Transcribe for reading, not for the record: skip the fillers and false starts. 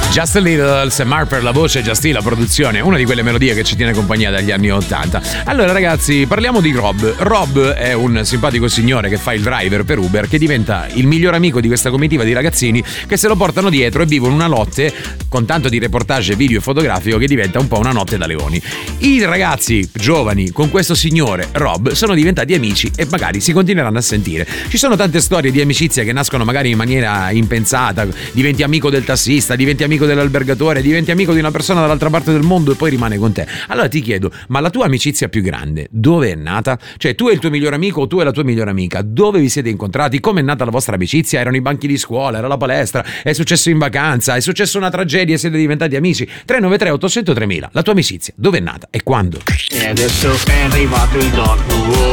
Just a Little, Sam Harper la voce, Justin la produzione, una di quelle melodie che ci tiene compagnia dagli anni 80. Allora ragazzi, parliamo di Rob. Rob è un simpatico signore che fa il driver per Uber, che diventa il miglior amico di questa comitiva di ragazzini che se lo portano dietro e vivono una notte con tanto di reportage video e fotografico che diventa un po' una notte da leoni. I ragazzi giovani con questo signore Rob sono diventati amici e magari si continueranno a sentire. Ci sono tante storie di amicizia che nascono magari in maniera impensata, diventi amico del tassista, diventi amico dell'albergatore, diventi amico di una persona dall'altra parte del mondo e poi rimane con te. Allora ti chiedo, ma la tua amicizia più grande dove è nata? Cioè tu e il tuo migliore amico o tu e la tua migliore amica, dove vi siete incontrati? Come è nata la vostra amicizia? Erano i banchi di scuola, era la palestra, è successo in vacanza, è successo una tragedia e siete diventati amici? 393 800 3000, la tua amicizia dove è nata e quando? E adesso è arrivato il doc.